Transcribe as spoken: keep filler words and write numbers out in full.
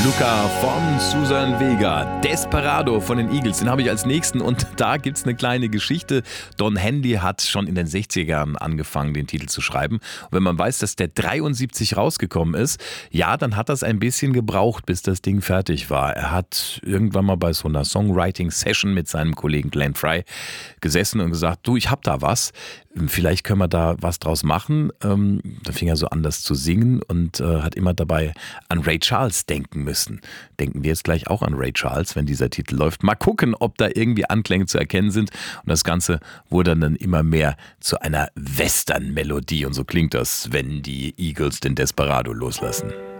Luca von Susan Vega, Desperado von den Eagles, den habe ich als nächsten und da gibt es eine kleine Geschichte. Don Henley hat schon in den sechzigern angefangen, den Titel zu schreiben. Und wenn man weiß, dass der dreiundsiebzig rausgekommen ist, ja, dann hat das ein bisschen gebraucht, bis das Ding fertig war. Er hat irgendwann mal bei so einer Songwriting-Session mit seinem Kollegen Glenn Frey gesessen und gesagt, du, ich hab da was, vielleicht können wir da was draus machen. Ähm, da fing er so an, das zu singen und äh, hat immer dabei an Ray Charles denken müssen. Denken wir jetzt gleich auch an Ray Charles, wenn dieser Titel läuft. Mal gucken, ob da irgendwie Anklänge zu erkennen sind. Und das Ganze wurde dann immer mehr zu einer Western-Melodie. Und so klingt das, wenn die Eagles den Desperado loslassen.